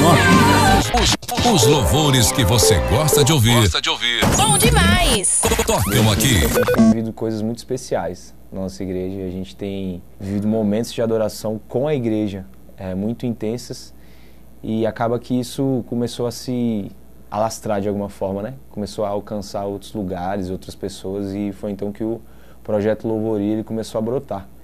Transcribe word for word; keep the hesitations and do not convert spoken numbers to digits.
Os, os louvores que você gosta de ouvir. Gosta de ouvir. Bom demais! Tocam aqui. A gente tem vivido coisas muito especiais na nossa igreja. A gente tem vivido momentos de adoração com a igreja é, muito intensas. E acaba que isso começou a se alastrar de alguma forma, né? Começou a alcançar outros lugares, outras pessoas. E foi então que o projeto Louvoria ele começou a brotar.